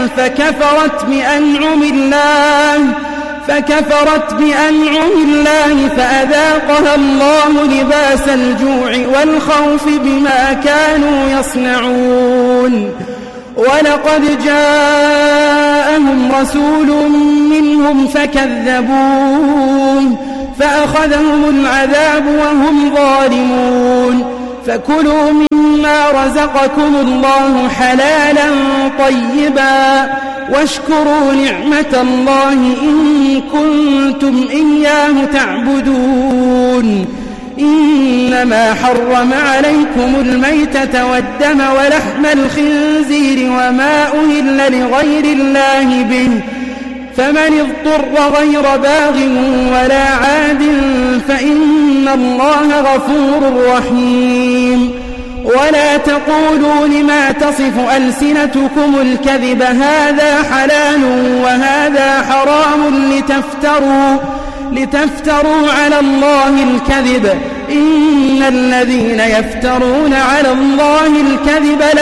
فكفرت بأنعم الله فأذاقها الله لباس الجوع والخوف بما كانوا يصنعون. ولقد جاءهم رسول منهم فكذبوه فأخذهم العذاب وهم ظالمون. فكلوا مما رزقكم الله حلالا طيبا واشكروا نعمة الله إن كنتم إياه تعبدون. إنما حرم عليكم الميتة والدم ولحم الخنزير وما أهل لغير الله به، فمن اضطر غير باغ ولا عاد فإن الله غفور رحيم. ولا تقولوا لما تصف ألسنتكم الكذب هذا حلال وهذا حرام لتفتروا على الله الكذب. إن الذين يفترون على الله الكذب